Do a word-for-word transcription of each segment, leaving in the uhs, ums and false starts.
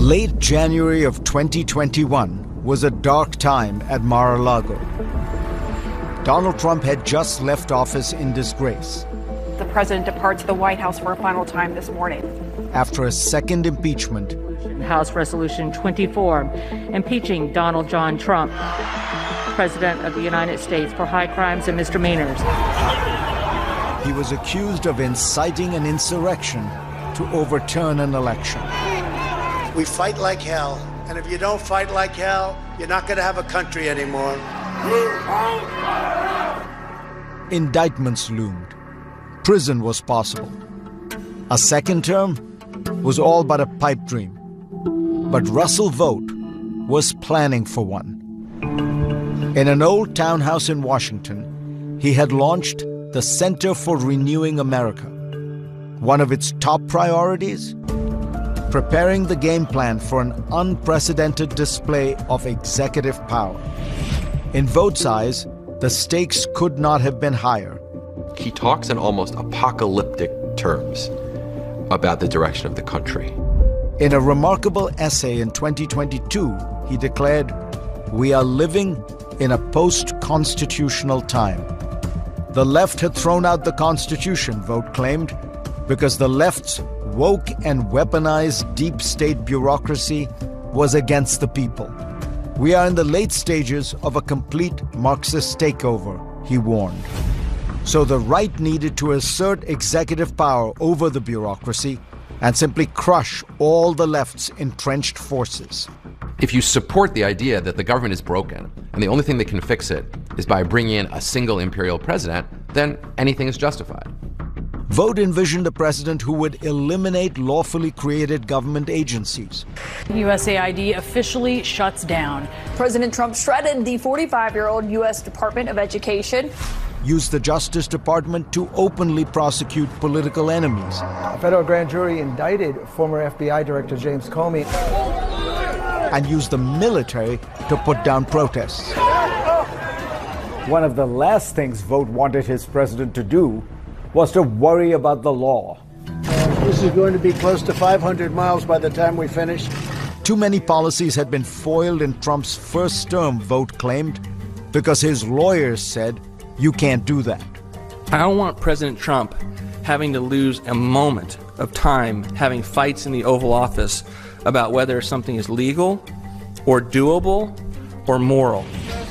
Late January of twenty twenty-one was a dark time at Mar-a-Lago. Donald Trump had just left office in disgrace. The president departs the White House for a final time this morning. After a second impeachment, House Resolution twenty-four, impeaching Donald John Trump, President of the United States, for high crimes and misdemeanors. He was accused of inciting an insurrection to overturn an election. We fight like hell, and if you don't fight like hell, you're not going to have a country anymore. Indictments loomed. Prison was possible. A second term was all but a pipe dream. But Russell Vought was planning for one. In an old townhouse in Washington, he had launched the Center for Renewing America. One of its top priorities? Preparing the game plan for an unprecedented display of executive power. In Vought's eyes, the stakes could not have been higher. He talks in almost apocalyptic terms about the direction of the country. In a remarkable essay in twenty twenty-two, he declared, "We are living in a post-constitutional time." The left had thrown out the Constitution, Vought claimed, because the left's woke and weaponized deep state bureaucracy was against the people. We are in the late stages of a complete Marxist takeover, he warned. So the right needed to assert executive power over the bureaucracy and simply crush all the left's entrenched forces. If you support the idea that the government is broken and the only thing that can fix it is by bringing in a single imperial president, then anything is justified. Vought envisioned a president who would eliminate lawfully created government agencies. U S A I D officially shuts down. President Trump shredded the forty-five-year-old U S Department of Education. Used the Justice Department to openly prosecute political enemies. A federal grand jury indicted former F B I Director James Comey. And used the military to put down protests. One of the last things Vought wanted his president to do was to worry about the law. This is going to be close to five hundred miles by the time we finish. Too many policies had been foiled in Trump's first term, Vought claimed, because his lawyers said, you can't do that. I don't want President Trump having to lose a moment of time having fights in the Oval Office about whether something is legal or doable or moral.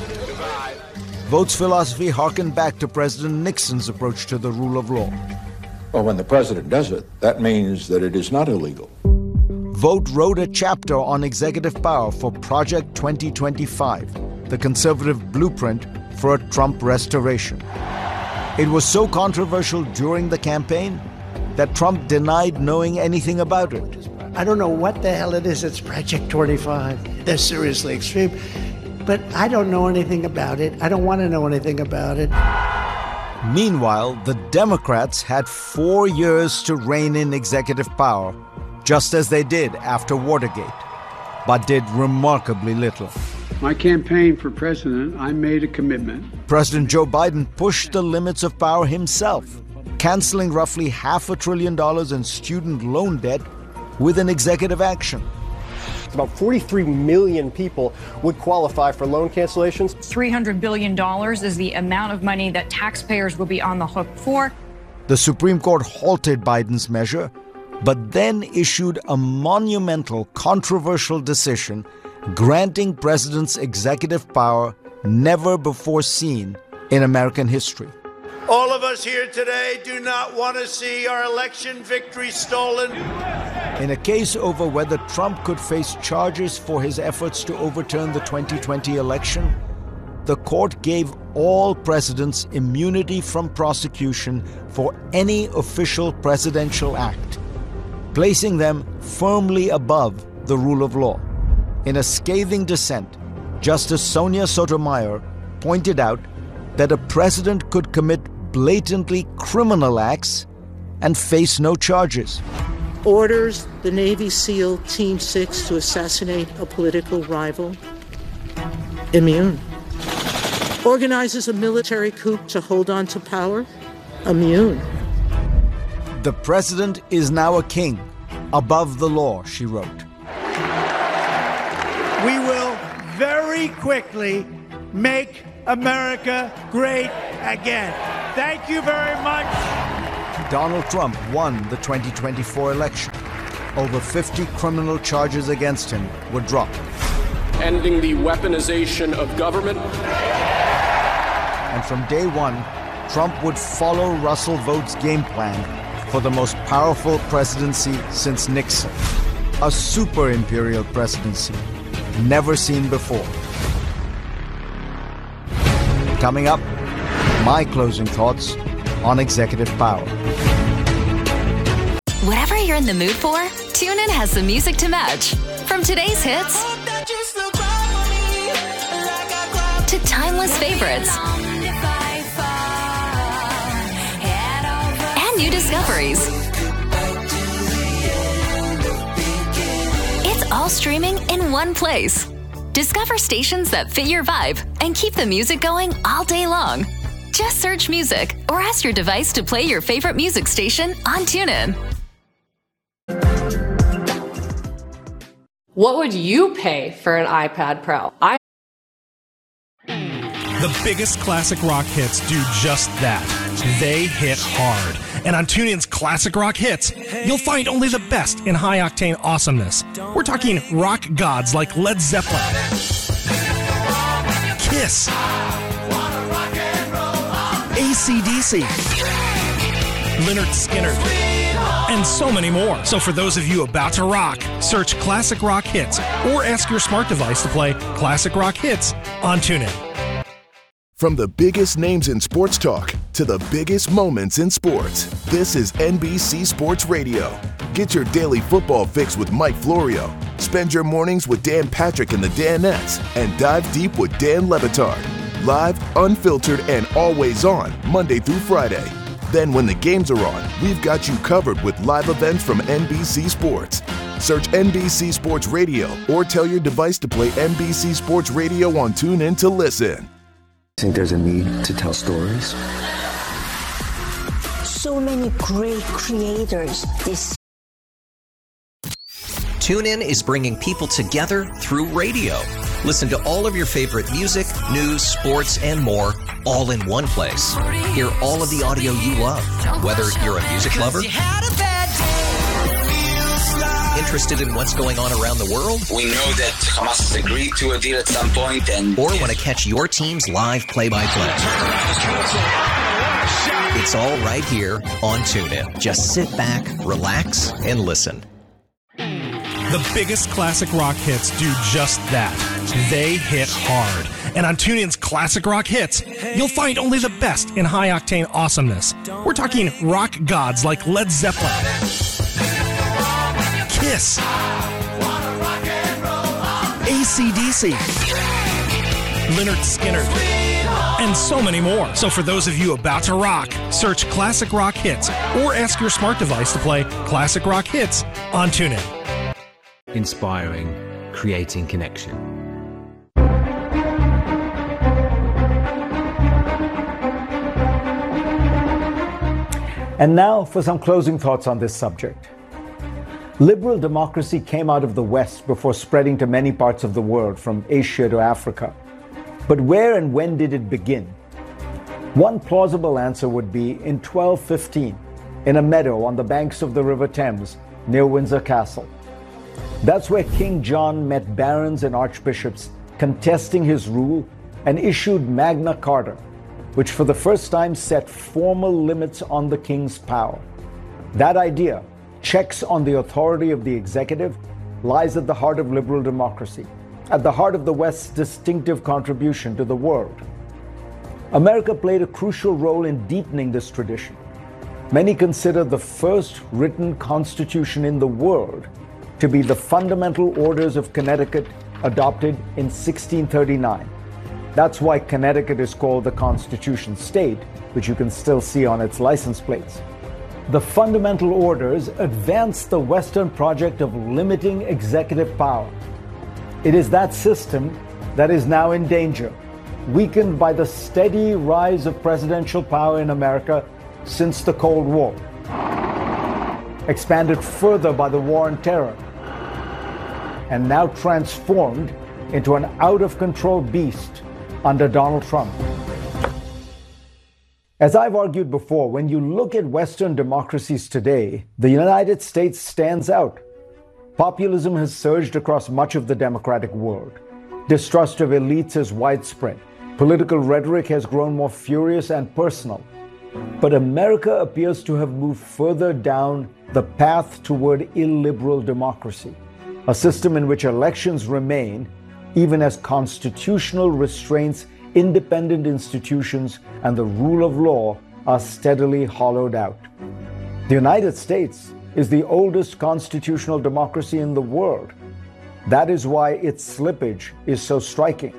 Vought's philosophy harkened back to President Nixon's approach to the rule of law. Well, when the president does it, that means that it is not illegal. Vought wrote a chapter on executive power for Project twenty twenty-five, the conservative blueprint for a Trump restoration. It was so controversial during the campaign that Trump denied knowing anything about it. I don't know what the hell it is. It's Project twenty-five. They're seriously extreme. But I don't know anything about it. I don't want to know anything about it. Meanwhile, the Democrats had four years to rein in executive power, just as they did after Watergate, but did remarkably little. My campaign for president, I made a commitment. President Joe Biden pushed the limits of power himself, canceling roughly half a trillion dollars in student loan debt with an executive action. About forty-three million people would qualify for loan cancellations. three hundred billion dollars is the amount of money that taxpayers will be on the hook for. The Supreme Court halted Biden's measure, but then issued a monumental, controversial decision granting presidents executive power never before seen in American history. All of us here today do not want to see our election victory stolen. In a case over whether Trump could face charges for his efforts to overturn the twenty twenty election, the court gave all presidents immunity from prosecution for any official presidential act, placing them firmly above the rule of law. In a scathing dissent, Justice Sonia Sotomayor pointed out that a president could commit blatantly criminal acts and face no charges. Orders the Navy SEAL Team six to assassinate a political rival? Immune. Organizes a military coup to hold on to power? Immune. The president is now a king, above the law, she wrote. we will very quickly make America great again. Thank you very much. Donald Trump won the twenty twenty-four election. Over fifty criminal charges against him were dropped. Ending the weaponization of government. And from day one, Trump would follow Russell Vought's game plan for the most powerful presidency since Nixon. A super imperial presidency, never seen before. Coming up, my closing thoughts on executive power. Whatever you're in the mood for, TuneIn has the music to match. From today's hits to timeless favorites and new discoveries. It's all streaming in one place. Discover stations that fit your vibe and keep the music going all day long. Just search music or ask your device to play your favorite music station on TuneIn. What would you pay for an iPad Pro? I The biggest classic rock hits do just that. They hit hard. And on TuneIn's Classic Rock Hits, you'll find only the best in high-octane awesomeness. We're talking rock gods like Led Zeppelin, Kiss, A C D C, Lynyrd Skynyrd, and so many more. So for those of you about to rock, search Classic Rock Hits or ask your smart device to play Classic Rock Hits on TuneIn. From the biggest names in sports talk to the biggest moments in sports, this is N B C Sports Radio. Get your daily football fix with Mike Florio. Spend your mornings with Dan Patrick and the Danettes, and dive deep with Dan Le Batard. Live, unfiltered, and always on, Monday through Friday. Then when the games are on, we've got you covered with live events from N B C Sports. Search N B C Sports Radio or tell your device to play N B C Sports Radio on TuneIn to listen. I think there's a need to tell stories. So many great creators. This TuneIn is bringing people together through radio. Listen to all of your favorite music, news, sports, and more, all in one place. Hear all of the audio you love, whether you're a music lover, interested in what's going on around the world, we know that Hamas has agreed to a deal at some point, and or want to catch your team's live play-by-play. It's all right here on TuneIn. Just sit back, relax, and listen. The biggest classic rock hits do just that. They hit hard. And on TuneIn's Classic Rock Hits, you'll find only the best in high-octane awesomeness. We're talking rock gods like Led Zeppelin, Kiss, A C D C, Lynyrd Skynyrd, and so many more. So for those of you about to rock, search Classic Rock Hits or ask your smart device to play Classic Rock Hits on TuneIn. Inspiring, creating connection. And now for some closing thoughts on this subject. Liberal democracy came out of the West before spreading to many parts of the world, from Asia to Africa. But where and when did it begin? One plausible answer would be in twelve fifteen, in a meadow on the banks of the River Thames near Windsor Castle. That's where King John met barons and archbishops contesting his rule and issued Magna Carta, which for the first time set formal limits on the king's power. That idea, checks on the authority of the executive, lies at the heart of liberal democracy, at the heart of the West's distinctive contribution to the world. America played a crucial role in deepening this tradition. Many consider the first written constitution in the world to be the Fundamental Orders of Connecticut, adopted in sixteen thirty-nine. That's why Connecticut is called the Constitution State, which you can still see on its license plates. The Fundamental Orders advanced the Western project of limiting executive power. It is that system that is now in danger, weakened by the steady rise of presidential power in America since the Cold War, expanded further by the War on Terror, and now transformed into an out-of-control beast under Donald Trump. As I've argued before, when you look at Western democracies today, the United States stands out. Populism has surged across much of the democratic world. Distrust of elites is widespread. Political rhetoric has grown more furious and personal. But America appears to have moved further down the path toward illiberal democracy, a system in which elections remain, even as constitutional restraints, independent institutions, and the rule of law are steadily hollowed out. The United States is the oldest constitutional democracy in the world. That is why its slippage is so striking.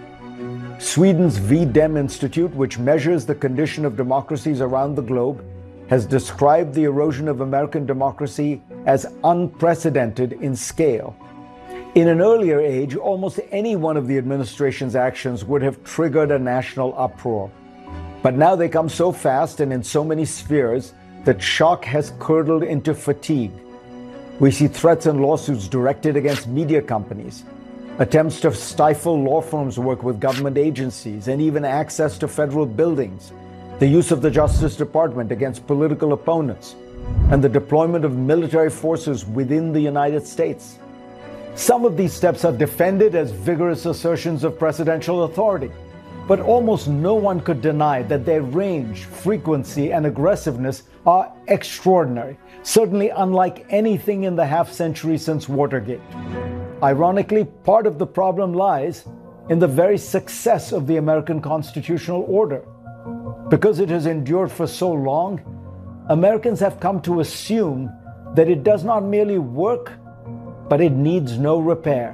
Sweden's V-Dem Institute, which measures the condition of democracies around the globe, has described the erosion of American democracy as unprecedented in scale. In an earlier age, almost any one of the administration's actions would have triggered a national uproar. But now they come so fast and in so many spheres that shock has curdled into fatigue. We see threats and lawsuits directed against media companies, attempts to stifle law firms' work with government agencies, and even access to federal buildings, the use of the Justice Department against political opponents, and the deployment of military forces within the United States. Some of these steps are defended as vigorous assertions of presidential authority, but almost no one could deny that their range, frequency, and aggressiveness are extraordinary, certainly unlike anything in the half century since Watergate. Ironically, part of the problem lies in the very success of the American constitutional order. Because it has endured for so long, Americans have come to assume that it does not merely work, but it needs no repair.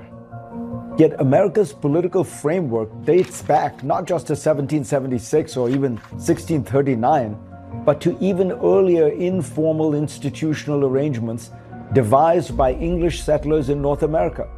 Yet America's political framework dates back not just to seventeen seventy-six or even sixteen thirty-nine, but to even earlier informal institutional arrangements devised by English settlers in North America.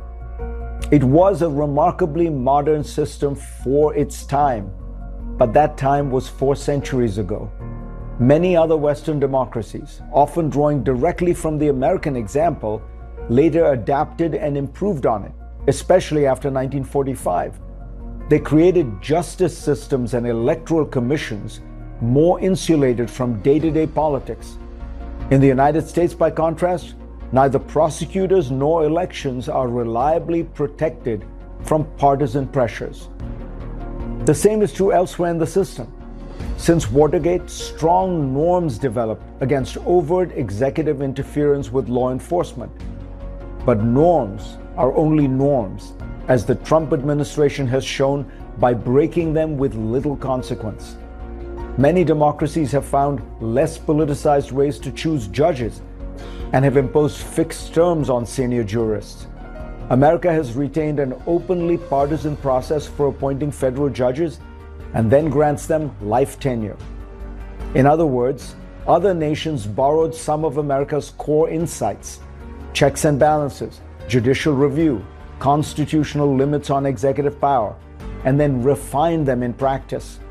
It was a remarkably modern system for its time, but that time was four centuries ago. Many other Western democracies, often drawing directly from the American example, later adapted and improved on it, especially after nineteen forty-five. They created justice systems and electoral commissions more insulated from day-to-day politics. In the United States, by contrast, neither prosecutors nor elections are reliably protected from partisan pressures. The same is true elsewhere in the system. Since Watergate, strong norms developed against overt executive interference with law enforcement. But norms are only norms, as the Trump administration has shown by breaking them with little consequence. Many democracies have found less politicized ways to choose judges and have imposed fixed terms on senior jurists. America has retained an openly partisan process for appointing federal judges and then grants them life tenure. In other words, other nations borrowed some of America's core insights: checks and balances, judicial review, constitutional limits on executive power, and then refined them in practice.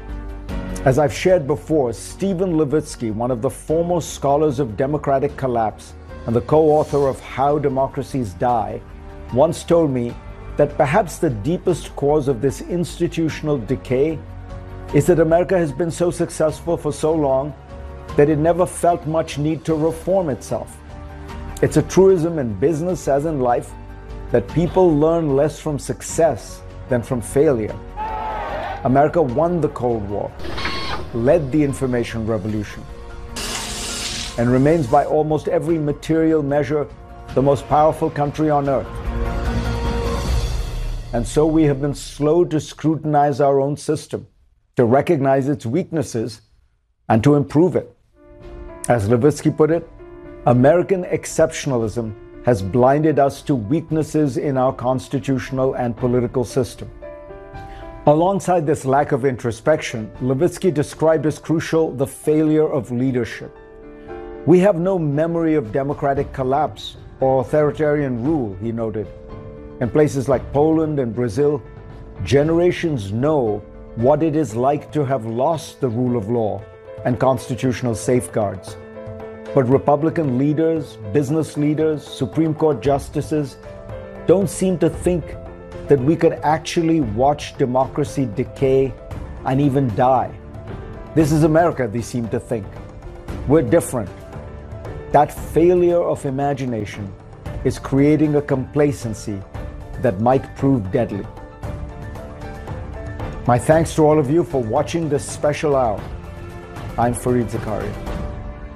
As I've shared before, Steven Levitsky, one of the foremost scholars of democratic collapse and the co-author of How Democracies Die, once told me that perhaps the deepest cause of this institutional decay is that America has been so successful for so long that it never felt much need to reform itself. It's a truism in business as in life that people learn less from success than from failure. America won the Cold War, led the information revolution, and remains by almost every material measure the most powerful country on earth. And so we have been slow to scrutinize our own system, to recognize its weaknesses, and to improve it. As Levitsky put it, American exceptionalism has blinded us to weaknesses in our constitutional and political system. Alongside this lack of introspection, Levitsky described as crucial the failure of leadership. We have no memory of democratic collapse or authoritarian rule, he noted. In places like Poland and Brazil, generations know what it is like to have lost the rule of law and constitutional safeguards. But Republican leaders, business leaders, Supreme Court justices don't seem to think that we could actually watch democracy decay and even die. This is America, they seem to think. We're different. That failure of imagination is creating a complacency that might prove deadly. My thanks to all of you for watching this special hour. I'm Fareed Zakaria.